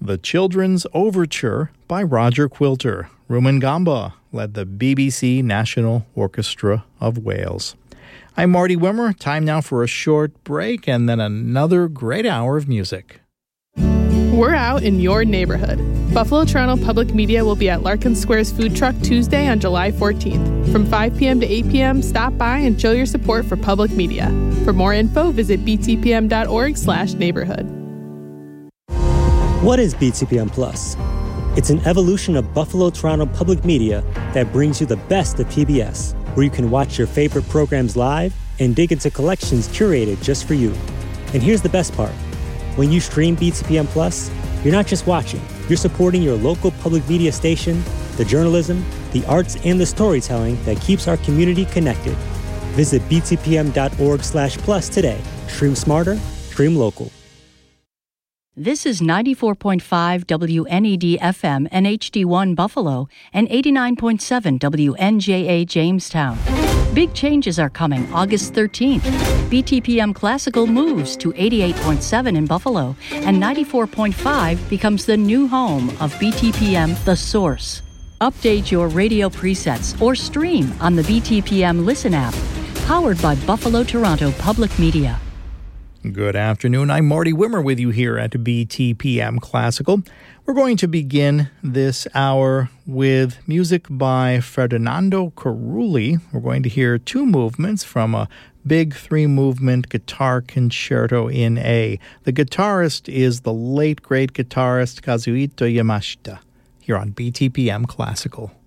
The Children's Overture by Roger Quilter. Rumangamba led the BBC National Orchestra of Wales. I'm Marty Wimmer. Time now for a short break and then another great hour of music. We're out in your neighborhood. Buffalo Toronto Public Media will be at Larkin Square's food truck Tuesday on July 14th. From 5 p.m. to 8 p.m., stop by and show your support for public media. For more info, visit btpm.org/neighborhood. What is BTPM Plus? It's an evolution of Buffalo Toronto Public Media that brings you the best of PBS, where you can watch your favorite programs live and dig into collections curated just for you. And here's the best part. When you stream BTPM Plus, you're not just watching, you're supporting your local public media station, the journalism, the arts, and the storytelling that keeps our community connected. Visit btpm.org/plus today. Stream smarter, stream local. This is 94.5 WNED FM and HD1 Buffalo and 89.7 WNJA Jamestown. Big changes are coming August 13th. BTPM Classical moves to 88.7 in Buffalo, and 94.5 becomes the new home of BTPM The Source. Update your radio presets or stream on the BTPM Listen app, powered by Buffalo Toronto Public Media. Good afternoon. I'm Marty Wimmer with you here at BTPM Classical. We're going to begin this hour with music by Ferdinando Carulli. We're going to hear two movements from a big three-movement guitar concerto in A. The guitarist is the late, great guitarist Kazuhito Yamashita here on BTPM Classical.